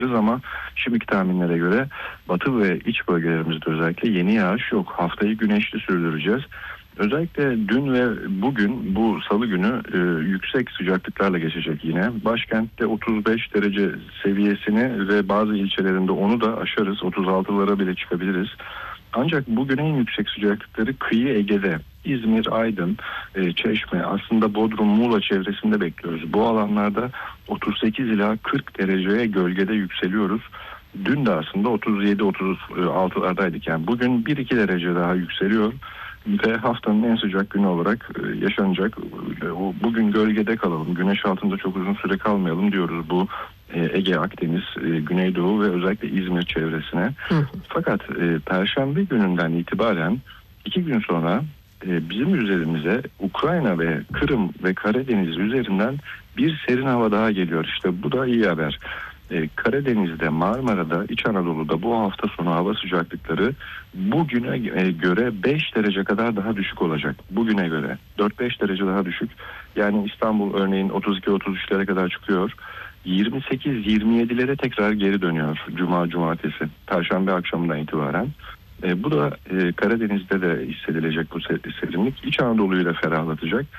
ama şimdiki tahminlere göre batı ve iç bölgelerimizde özellikle yeni yağış yok. Haftayı güneşli sürdüreceğiz. Özellikle dün ve bugün bu salı günü yüksek sıcaklıklarla geçecek yine. Başkentte 35 derece seviyesini ve bazı ilçelerinde onu da aşarız. 36'lara bile çıkabiliriz. Ancak bugün en yüksek sıcaklıkları kıyı Ege'de. İzmir, Aydın, Çeşme, aslında Bodrum, Muğla çevresinde bekliyoruz. Bu alanlarda 38 ila 40 dereceye gölgede yükseliyoruz. Dün de aslında 37-36'lardaydık. Yani bugün 1-2 derece daha yükseliyor. Ve haftanın en sıcak günü olarak yaşanacak. Bugün gölgede kalalım, güneş altında çok uzun süre kalmayalım diyoruz bu Ege, Akdeniz, Güneydoğu ve özellikle İzmir çevresine. Fakat Perşembe gününden itibaren 2 gün sonra bizim üzerimize Ukrayna ve Kırım ve Karadeniz üzerinden bir serin hava daha geliyor. İşte bu da iyi haber. Karadeniz'de, Marmara'da, İç Anadolu'da bu hafta sonu hava sıcaklıkları bugüne göre 5 derece kadar daha düşük olacak. Bugüne göre 4-5 derece daha düşük. Yani İstanbul örneğin 32-33'lere kadar çıkıyor. 28-27'lere tekrar geri dönüyor cumartesi, Perşembe akşamından itibaren. Bu da Karadeniz'de de hissedilecek bu serinlik. İç Anadolu'yu da ferahlatacak.